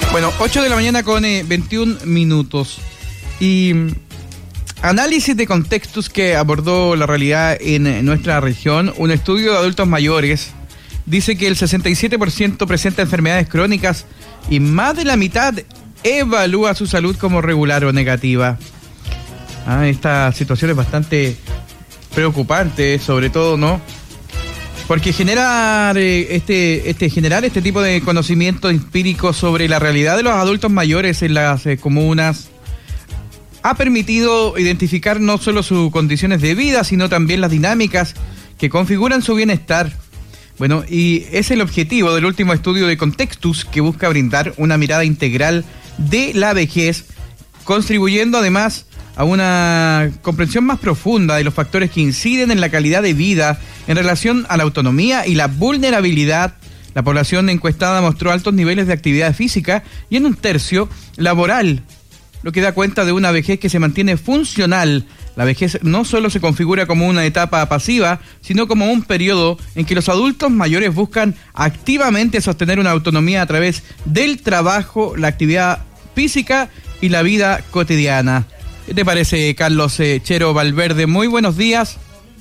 Bueno, 8 de la mañana con 21 minutos. Y análisis de contextos que abordó la realidad en nuestra región. Un estudio de adultos mayores dice que el 67% presenta enfermedades crónicas y más de la mitad evalúa su salud como regular o negativa. Esta situación es bastante preocupante, sobre todo, ¿no? Porque generar este tipo de conocimiento empírico sobre la realidad de los adultos mayores en las comunas ha permitido identificar no solo sus condiciones de vida, sino también las dinámicas que configuran su bienestar. Bueno, y es el objetivo del último estudio de Contextus, que busca brindar una mirada integral de la vejez, contribuyendo además a una comprensión más profunda de los factores que inciden en la calidad de vida en relación a la autonomía y la vulnerabilidad. La población encuestada mostró altos niveles de actividad física y en un tercio laboral, lo que da cuenta de una vejez que se mantiene funcional. La vejez no solo se configura como una etapa pasiva, sino como un periodo en que los adultos mayores buscan activamente sostener una autonomía a través del trabajo, la actividad física y la vida cotidiana. ¿Qué te parece, Carlos Chero Valverde? Muy buenos días.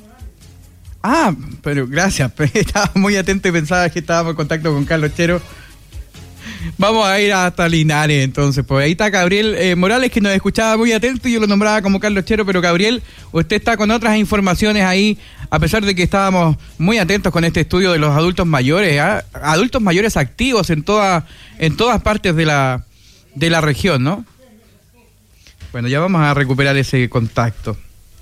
Pero gracias, estaba muy atento y pensaba que estábamos en contacto con Carlos Chero. Vamos a ir hasta Linares, entonces, pues ahí está Gabriel Morales, que nos escuchaba muy atento y yo lo nombraba como Carlos Chero, pero Gabriel, usted está con otras informaciones ahí, a pesar de que estábamos muy atentos con este estudio de los adultos mayores, adultos mayores activos en todas partes de la región, ¿no? Bueno, ya vamos a recuperar ese contacto.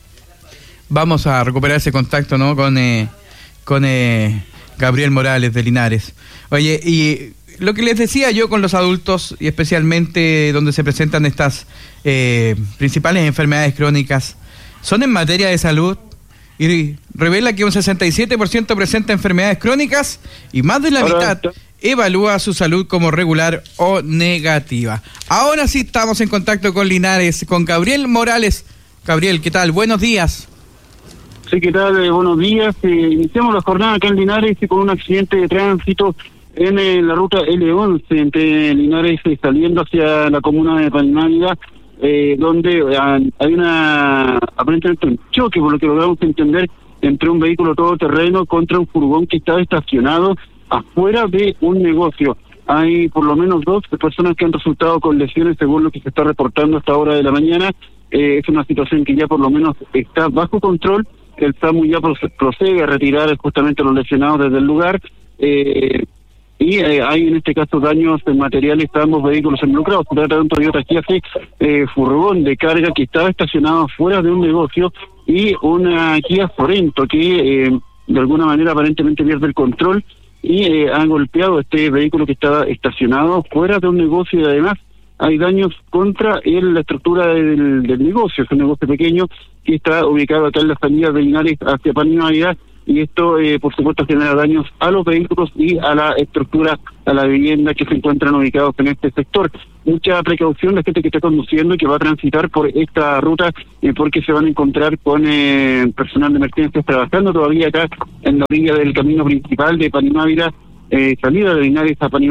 ¿No? Con Gabriel Morales de Linares. Oye, y lo que les decía yo con los adultos, y especialmente donde se presentan estas principales enfermedades crónicas, son en materia de salud, y revela que un 67% presenta enfermedades crónicas y más de la mitad evalúa su salud como regular o negativa. Ahora sí estamos en contacto con Linares, con Gabriel Morales. Gabriel, ¿qué tal? Buenos días. Sí, ¿qué tal? Buenos días. Iniciamos la jornada acá en Linares con un accidente de tránsito en la ruta L11 entre Linares saliendo hacia la comuna de Palmávida, donde hay aparentemente un choque, por lo que logramos entender, entre un vehículo todoterreno contra un furgón que estaba estacionado afuera de un negocio. Hay por lo menos 2 personas que han resultado con lesiones, según lo que se está reportando hasta ahora de la mañana. Es una situación que ya por lo menos está bajo control. El SAMU ya procede a retirar justamente a los lesionados desde el lugar. Y hay en este caso daños materiales a ambos vehículos involucrados. Se trata de un Toyota Kia furgón de carga que estaba estacionado fuera de un negocio y una Kia Sorento que de alguna manera aparentemente pierde el control y han golpeado este vehículo que estaba estacionado fuera de un negocio, y además hay daños contra la estructura del negocio. Es un negocio pequeño que está ubicado acá en la salida de Linares hacia Palmavida, y esto por supuesto genera daños a los vehículos y a la estructura, a la vivienda que se encuentran ubicados en este sector. Mucha precaución la gente que está conduciendo y que va a transitar por esta ruta, porque se van a encontrar con personal de emergencias trabajando todavía acá en la orilla del camino principal de Palmavida, salida de Linares a Palmavida.